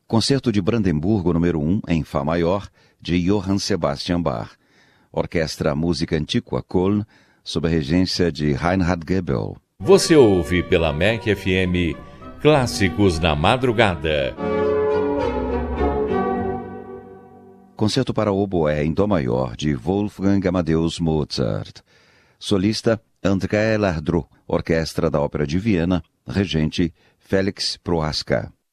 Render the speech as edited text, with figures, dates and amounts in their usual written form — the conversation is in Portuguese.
Concerto de Brandemburgo número 1, em Fá maior, de Johann Sebastian Bach. Orquestra Música Antiqua Köln, sob a regência de Reinhard Goebel. Você ouve pela MEC FM Clássicos na Madrugada. Concerto para oboé em dó maior, de Wolfgang Amadeus Mozart. Solista André Lardreau. Orquestra da Ópera de Viena, regente Félix Prohaska.